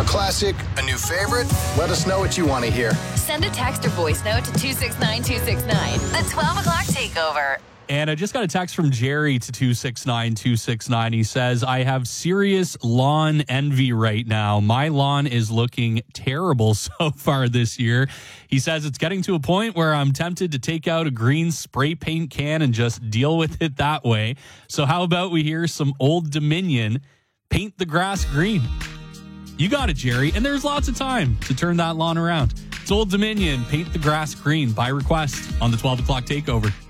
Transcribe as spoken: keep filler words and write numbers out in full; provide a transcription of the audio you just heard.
classic, a new favorite? Let us know what you want to hear. Send a text or voice note to two six nine two six nine. The twelve o'clock takeover. And I just got a text from Jerry to two six nine two six nine. He says, I have serious lawn envy right now. My lawn is looking terrible so far this year. He says it's getting to a point where I'm tempted to take out a green spray paint can and just deal with it that way. So how about we hear some Old Dominion, Paint the Grass Green? You got it, Jerry. And there's lots of time to turn that lawn around. It's Old Dominion, Paint the Grass Green by request on the twelve o'clock takeover.